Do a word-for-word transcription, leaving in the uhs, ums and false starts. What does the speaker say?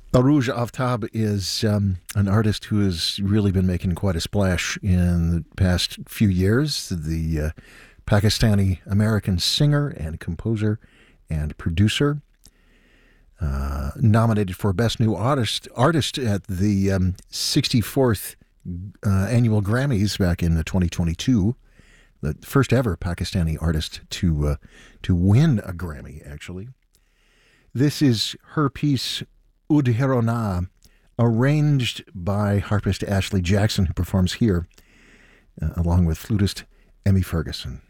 Arooj Aftab is um, an artist who has really been making quite a splash in the past few years. The uh, Pakistani-American singer and composer and producer, uh, nominated for Best New Artist artist at the um, sixty-fourth uh, Annual Grammys back in twenty twenty-two. The first ever Pakistani artist to uh, to win a Grammy, actually. This is her piece, Udherona, arranged by harpist Ashley Jackson, who performs here, uh, along with flutist Emmy Ferguson.